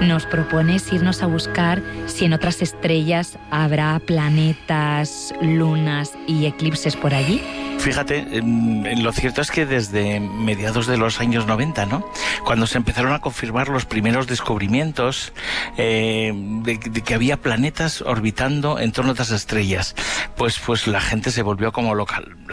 nos propones irnos a buscar si en otras estrellas habrá planetas, lunas y eclipses por allí. Fíjate, lo cierto es que desde mediados de los años 90, ¿no?, cuando se empezaron a confirmar los primeros descubrimientos de que había planetas orbitando en torno a otras estrellas, pues la gente se volvió como loca.